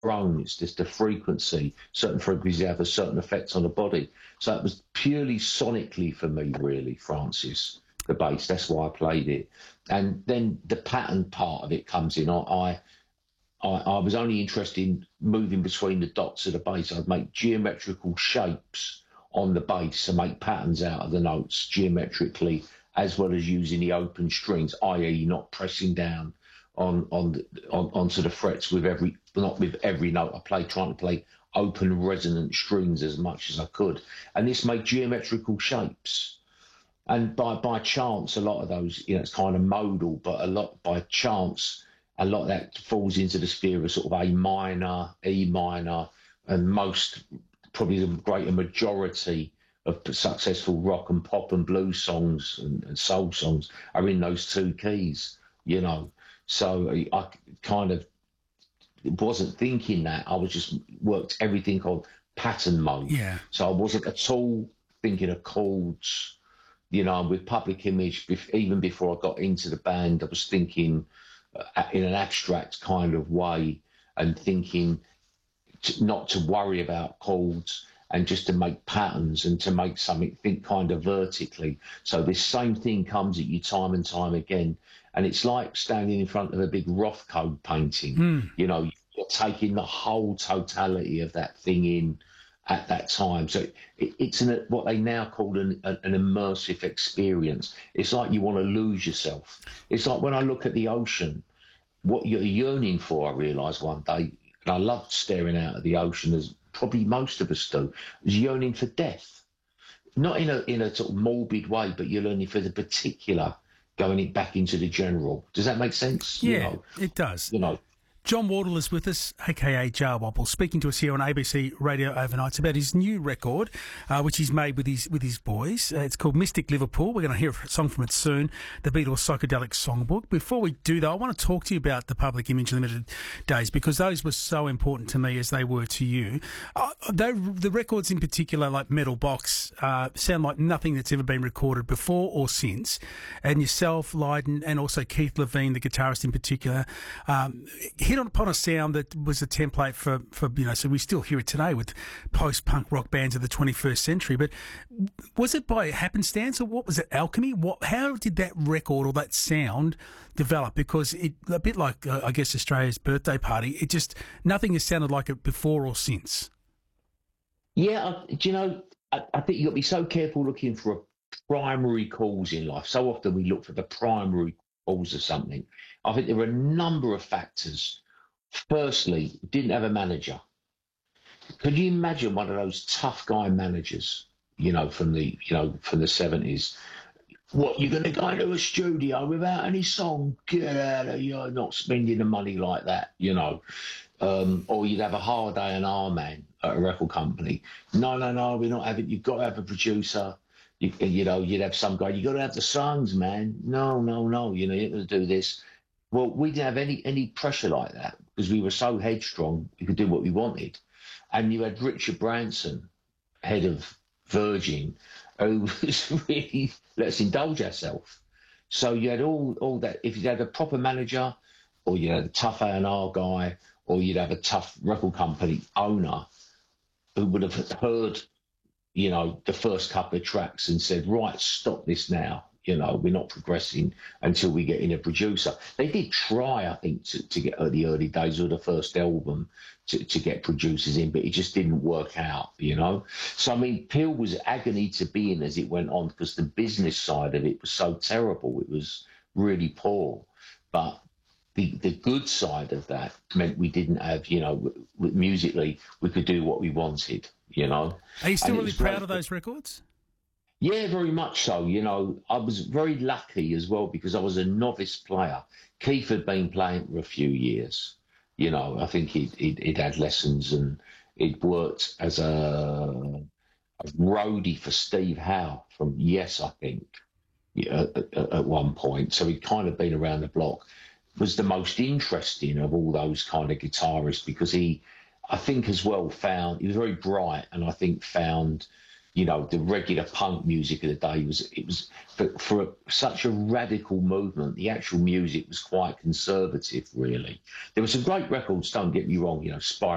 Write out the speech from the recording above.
own. It's just a frequency. Certain frequencies have a certain effect on the body. So it was purely sonically for me, really, Francis, the bass. That's why I played it. And then the pattern part of it comes in. I was only interested in moving between the dots of the bass. I'd make geometrical shapes on the bass and make patterns out of the notes geometrically, as well as using the open strings, i.e., not pressing down onto the frets with not with every note I played, trying to play open resonant strings as much as I could. And this made geometrical shapes. And by chance, a lot of those, it's kind of modal, but a lot by chance, a lot of that falls into the sphere of sort of A minor, E minor, and probably the greater majority of successful rock and pop and blues songs and soul songs are in those two keys, So I kind of wasn't thinking that. I was just worked everything on pattern mode. Yeah. So I wasn't at all thinking of chords, with Public Image, even before I got into the band, I was thinking in an abstract kind of way and thinking not to worry about chords and just to make patterns and to make something think kind of vertically. So this same thing comes at you time and time again. And it's like standing in front of a big Rothko painting. You're taking the whole totality of that thing in at that time. So it's what they now call an immersive experience. It's like you want to lose yourself. It's like when I look at the ocean, what you're yearning for, I realised one day, and I loved staring out at the ocean, as probably most of us do, is yearning for death. Not in a sort of morbid way, but you're yearning for the particular, going back into the general. Does that make sense? Yeah, it does. John Wardle is with us, a.k.a. Jar Wobble, speaking to us here on ABC Radio Overnights about his new record, which he's made with his boys. It's called Mystic Liverpool. We're going to hear a song from it soon, the Beatles Psychedelic Songbook. Before we do, though, I want to talk to you about the Public Image Limited days, because those were so important to me as they were to you. The records in particular, like Metal Box, sound like nothing that's ever been recorded before or since. And yourself, Lydon, and also Keith Levine, the guitarist in particular, hit upon a sound that was a template for so we still hear it today with post-punk rock bands of the 21st century. But was it by happenstance, or what was it, alchemy? How did that record or that sound develop? Because a bit like, I guess, Australia's Birthday Party, nothing has sounded like it before or since. Yeah, I think you've got to be so careful looking for a primary cause in life. So often we look for the primary cause of something. I think there are a number of factors. Firstly, didn't have a manager. Could you imagine one of those tough guy managers, from the 70s? What, you're going to go into a studio without any song? Get out of here, not spending the money like that, Or you'd have a hard A&R man at a record company. No, we're not having. You've got to have a producer. You'd have some guy. You got to have the songs, man. No. You're going to do this. Well, we didn't have any pressure like that because we were so headstrong. We could do what we wanted. And you had Richard Branson, head of Virgin, who was really, let's indulge ourselves. So you had all that. If you had a proper manager, or you had a tough A&R guy, or you'd have a tough record company owner who would have heard, the first couple of tracks and said, right, stop this now. We're not progressing until we get in a producer. They did try, I think, to get at the early days of the first album to get producers in, but it just didn't work out, So, I mean, Peel was agony to be in as it went on because the business side of it was so terrible. It was really poor. But the good side of that meant we didn't have, musically, we could do what we wanted, Are you still really proud of those records? Yeah, very much so. I was very lucky as well because I was a novice player. Keith had been playing for a few years. I think he'd had lessons and he'd worked as a roadie for Steve Howe from Yes, I think, at one point. So he'd kind of been around the block. Was the most interesting of all those kind of guitarists because he, I think as well, he was very bright and I think found the regular punk music of the day was for such a radical movement. The actual music was quite conservative, really. There were some great records, don't get me wrong, Spiral